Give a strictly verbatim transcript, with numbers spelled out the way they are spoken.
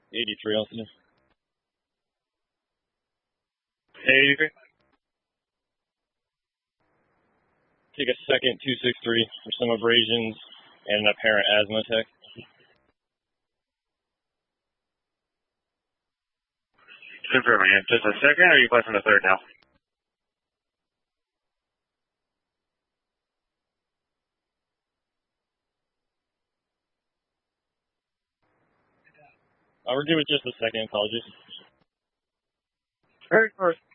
eighty-three, Austin. eighty-three. Take a second, two six three, for some abrasions and an apparent asthma attack. Confirming it. Just a second, or are you placing the third now? Uh, we're good with just a second, apologies. Very first.